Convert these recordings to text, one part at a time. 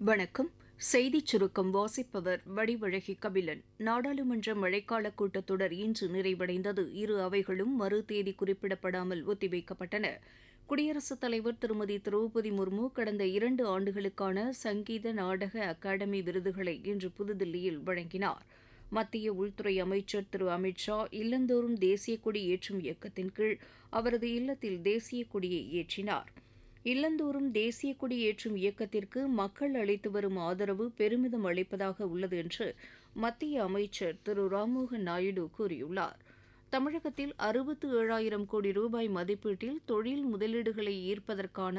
வணக்கம். செய்திச் சுருக்கம் வாசிப்பவர் வடிவழகி கபிலன். நாடாளுமன்ற மழைக்கால கூட்டத்தொடர் இன்று நிறைவடைந்தது. இரு அவைகளும் மறு தேதி குறிப்பிடப்படாமல் ஒத்திவைக்கப்பட்டன. குடியரசுத் தலைவர் திருமதி திரௌபதி முர்மு கடந்த 2 ஆண்டுகளுக்கான சங்கீத நாடக அகாடமி விருதுகளை இன்று புதுதில்லியில் வழங்கினார். மத்திய உள்துறை அமைச்சர் திரு அமித் ஷா இல்லந்தோறும் தேசிய கொடி ஏற்றும் இயக்கத்தின் கீழ் அவரது இல்லத்தில் தேசிய கொடியை ஏற்றினார். இல்லந்தோறும் தேசிய கொடி ஏற்றும் இயக்கத்திற்கு மக்கள் அளித்து வரும் ஆதரவு பெருமிதம் அளிப்பதாக உள்ளது என்று மத்திய அமைச்சர் திரு ராம்மோகன் நாயுடு கூறியுள்ளார். தமிழகத்தில் 67,000 கோடி ரூபாய் மதிப்பீட்டில் தொழில் முதலீடுகளை ஈர்ப்பதற்கான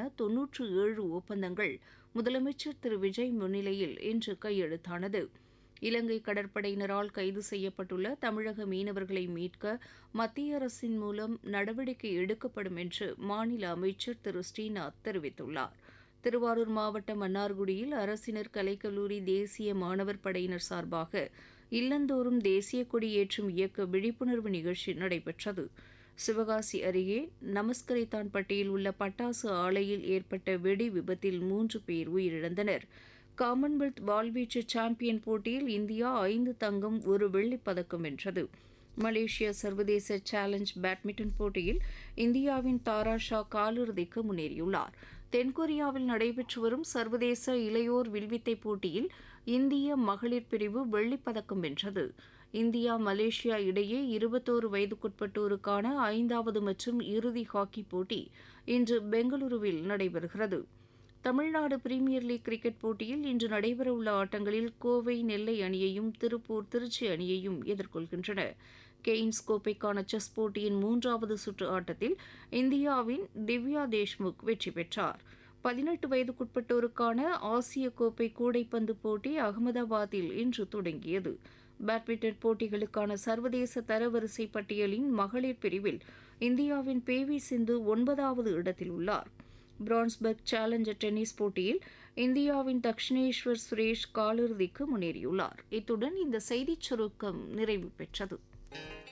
97 ஒப்பந்தங்கள் முதலமைச்சர் திரு விஜய் முன்னிலையில் இன்று கையெழுத்தானது. இலங்கை கடற்படையினரால் கைது செய்யப்பட்டுள்ள தமிழக மீனவர்களை மீட்க மத்திய அரசின் மூலம் நடவடிக்கை எடுக்கப்படும் என்று மாநில அமைச்சர் திரு ஸ்ரீநாத் தெரிவித்துள்ளார். திருவாரூர் மாவட்டம் மன்னார்குடியில் அரசினர் கலைக்கல்லூரி தேசிய மாணவர் படையினர் சார்பாக இல்லந்தோறும் தேசிய கொடி ஏற்றும் இயக்க விழிப்புணர்வு நிகழ்ச்சி நடைபெற்றது. சிவகாசி அருகே நமஸ்கரைத்தான்பட்டியில் உள்ள பட்டாசு ஆலையில் ஏற்பட்ட வெடி விபத்தில் 3 பேர் உயிரிழந்தனர். காமன்வெல்த் வாள்வீச்சு சாம்பியன் போட்டியில் இந்தியா 5 தங்கம் 1 வெள்ளிப் பதக்கம் வென்றது. மலேசிய சர்வதேச சேலஞ்ச் பேட்மிண்டன் போட்டியில் இந்தியாவின் தாரா ஷா காலிறுதிக்கு முன்னேறியுள்ளார். தென்கொரியாவில் நடைபெற்று வரும் சர்வதேச இளையோர் வில்வித்தை போட்டியில் இந்திய மகளிர் பிரிவு வெள்ளிப் பதக்கம் வென்றது. இந்தியா மலேசியா இடையே 21 வயதுக்குட்பட்டோருக்கான 5வது மற்றும் இறுதி ஹாக்கி போட்டி இன்று பெங்களூருவில் நடைபெறுகிறது. தமிழ்நாடு பிரீமியர் லீக் கிரிக்கெட் போட்டியில் இன்று நடைபெறவுள்ள ஆட்டங்களில் கோவை நெல்லை அணியையும் திருப்பூர் திருச்சி அணியையும் எதிர்கொள்கின்றன. கெய்ன்ஸ் கோப்பைக்கான செஸ் போட்டியின் 3வது சுற்று ஆட்டத்தில் இந்தியாவின் திவ்யா தேஷ்முக் வெற்றி பெற்றார். 18 வயதுக்குட்பட்டோருக்கான ஆசிய கோப்பை கூடைப்பந்து போட்டி அகமதாபாத்தில் இன்று தொடங்கியது. பேட்மிண்டன் போட்டிகளுக்கான சர்வதேச தரவரிசை பட்டியலின் மகளிர் பிரிவில் இந்தியாவின் பி.வி. சிந்து 9வது இடத்தில் உள்ளார். பிரான்ஸ்பர்க் சேலஞ்சர் டென்னிஸ் போட்டியில் இந்தியாவின் தக்ஷினேஸ்வர் சுரேஷ் காலிறுதிக்கு முன்னேறியுள்ளார். இத்துடன் இந்த செய்திச் சுருக்கம் நிறைவு பெற்றது.